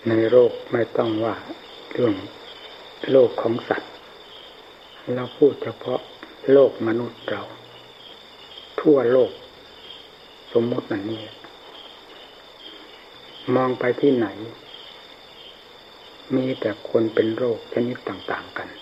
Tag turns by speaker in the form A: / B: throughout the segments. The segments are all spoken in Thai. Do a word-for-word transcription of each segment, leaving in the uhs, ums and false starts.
A: ในโลกไม่ต้องว่าเรื่องโลกของสัตว์เราพูดเฉพาะโลกมนุษย์เราทั่วโลกสมมุติอย่างนี้มองไปที่ไหนมีแต่คนเป็นโรคชนิดต่างๆกัน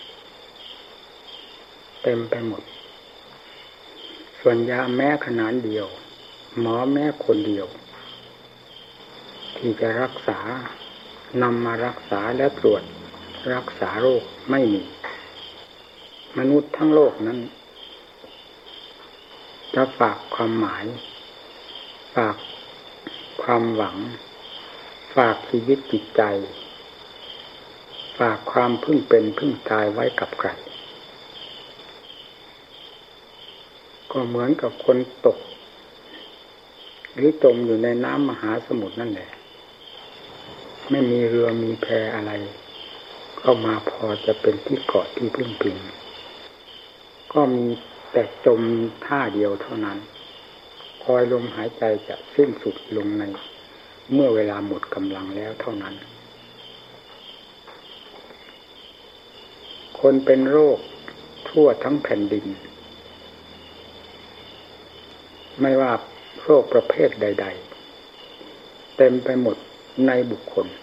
A: เต็มไปหมดส่วนยาแม้ขนาดเดียวหมอแม้คนเดียวที่จะรักษานำมารักษาและตรวจรักษาโรคไม่มีมนุษย์ทั้งโลกนั้นจะฝากความหมายฝากความหวังฝากชีวิตจิตใจฝากความพึ่งเป็นพึ่งตายไว้กับใครก็เหมือนกับคนตกหรือจมอยู่ในน้ำมหาสมุทรนั่นแหละไม่มีเรือมีแพอะไรเข้ามาพอจะเป็นที่เกาะที่พึ่งพิงก็มีแต่จมท่าเดียวเท่านั้นคอยลมหายใจจะสิ้นสุดลงในเมื่อเวลาหมดกำลังแล้วเท่านั้นคนเป็นโรคทั่วทั้งแผ่นดินไม่ว่าโรคประเภทใดๆเต็มไปหมดในบุคคล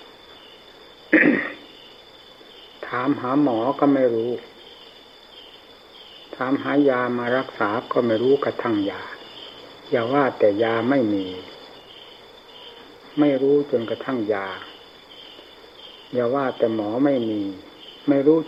A: ถามหาหมอก็ไม่รู้ถามหายามารักษาก็ไม่รู้กระทั่งยาอย่าว่าแต่ยาไม่มีไม่รู้จนกระทั่งยาอย่าว่าแต่หมอไม่มีไม่รู้